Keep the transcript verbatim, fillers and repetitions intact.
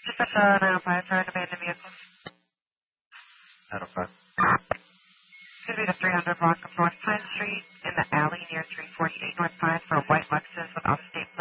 Just at the nine oh five for an abandoned vehicle. nine oh five. It's going to be the three hundred block of North Pine Street in the alley near three forty-eight North Pine for a white Lexus with off-state